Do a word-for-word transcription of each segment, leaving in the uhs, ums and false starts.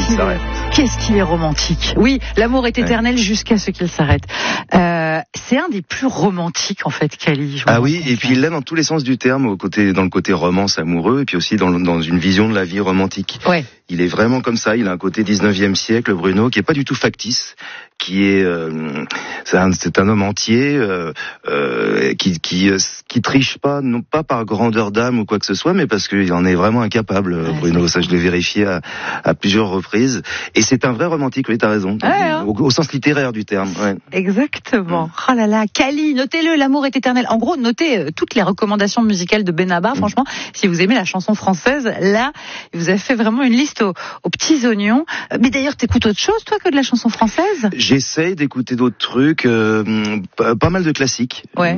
qu'il s'arrête. Qu'est-ce qu'il est romantique. Oui, l'amour est éternel ouais. jusqu'à ce qu'il s'arrête. Euh, c'est un des plus romantiques, en fait, Kali. Ah oui, et puis il l'a dans tous les sens du terme, au côté, dans le côté romance amoureux, et puis aussi dans, dans une vision de la vie romantique. Ouais. Il est vraiment comme ça, il a un côté dix-neuvième siècle, Bruno, qui est pas du tout factice, qui est, euh, c'est, un, c'est un homme entier, euh, euh, qui, qui, qui triche pas, non pas par grandeur d'âme ou quoi que ce soit, mais parce qu'il en est vraiment incapable, ouais, Bruno. Ça, je l'ai vérifié à, à plusieurs reprises. Et c'est un vrai romantique, oui, t'as raison. Ouais, hein. au, au sens littéraire du terme. Ouais. Exactement. Mmh. Oh là là, Kali, notez-le, l'amour est éternel. En gros, notez euh, toutes les recommandations musicales de Benabar. Mmh. Franchement, si vous aimez la chanson française, là, vous avez fait vraiment une liste aux, aux petits oignons. Mais d'ailleurs, t'écoutes autre chose, toi, que de la chanson française ? J'essaye d'écouter d'autres trucs, euh, pas, pas mal de classiques. Ouais.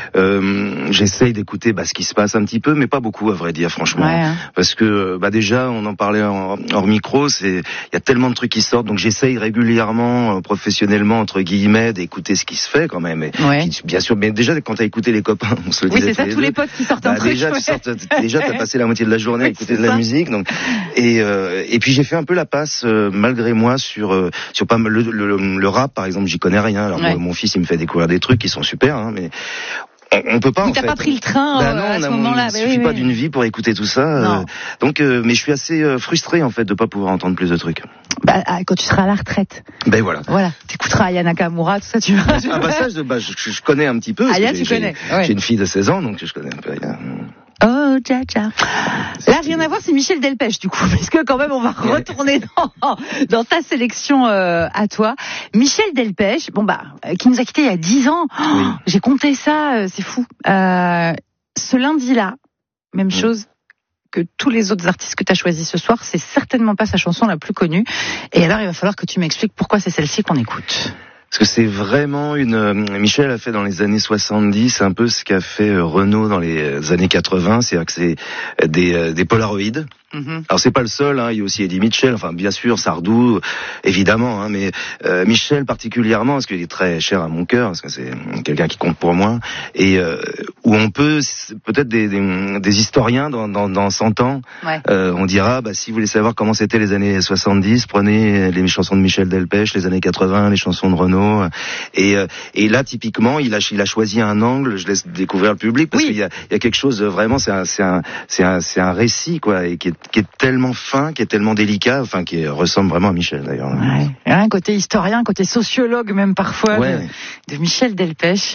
Euh, j'essaye d'écouter bah, ce qui se passe un petit peu, mais pas beaucoup, à vrai dire, franchement. Ouais, hein. Parce que, bah déjà, on en parlait hors, hors micro, c'est, il y a tellement de trucs qui sortent, donc j'essaye régulièrement, euh, professionnellement, entre guillemets, d'écouter ce qui se fait, quand même. Et, ouais. qui, bien sûr, mais déjà, quand t'as écouté les copains, on se le oui, disait. Oui, c'est ça, les tous deux, les potes qui sortent bah, un truc. Déjà, ouais. tu sortes, déjà, t'as passé la moitié de la journée oui, à écouter de la ça. musique, donc, et, euh, et puis j'ai fait un peu la passe, euh, malgré moi, sur, euh, sur pas mal, le, le, le rap, par exemple, j'y connais rien. Alors, ouais. mon, mon fils, il me fait découvrir des trucs qui sont super, hein, mais on, on peut pas. Oui, en t'as fait. pas pris le train bah euh, non, à ce on a, moment-là. Il bah, suffit oui, pas oui. d'une vie pour écouter tout ça. Euh, donc, euh, mais je suis assez euh, frustré en fait de pas pouvoir entendre plus de trucs. Bah, quand tu seras à la retraite. Ben voilà. Voilà. T'écouteras Aya Nakamura, tout ça, tu vois. Ah bah ça, je, bah, je, je connais un petit peu. Aya, tu j'ai, connais. J'ai, ouais. j'ai une fille de seize ans, donc je connais un peu Aya. Oh, tcha tcha. Là, rien à voir, c'est Michel Delpech, du coup, parce que quand même, on va retourner dans, dans ta sélection euh, à toi. Michel Delpech, bon bah, qui nous a quittés il y a dix ans. Oh, oui. J'ai compté ça, euh, c'est fou. Euh, ce lundi-là, même oui. chose que tous les autres artistes que tu as choisis ce soir, c'est certainement pas sa chanson la plus connue. Et alors, il va falloir que tu m'expliques pourquoi c'est celle-ci qu'on écoute. Parce que c'est vraiment une... Michel a fait dans les années soixante-dix un peu ce qu'a fait Renaud dans les années quatre-vingts, c'est-à-dire que c'est des, des polaroïdes. Mm-hmm. Alors c'est pas le seul, hein, il y a aussi Eddie Mitchell, enfin bien sûr Sardou, évidemment, hein, mais euh, Michel particulièrement, parce qu'il est très cher à mon cœur, parce que c'est quelqu'un qui compte pour moi, et euh, où on peut, peut-être des, des, des historiens dans, dans, dans cent ans, ouais. euh, on dira, bah, si vous voulez savoir comment c'était les années soixante-dix, prenez les chansons de Michel Delpech, les années quatre-vingts, les chansons de Renaud, et, euh, et là typiquement, il a, il a choisi un angle, je laisse découvrir le public, parce oui. qu'il y a, il y a quelque chose, vraiment, c'est un, c'est un, c'est un, c'est un récit, quoi, et qui est qui est tellement fin, qui est tellement délicat, enfin qui ressemble vraiment à Michel d'ailleurs. Ouais. Un côté historien, un côté sociologue même parfois ouais. de, de Michel Delpech.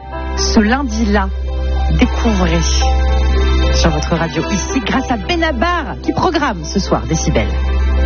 Ce lundi-là, découvrez sur votre radio ici grâce à Benabar qui programme ce soir Décibel.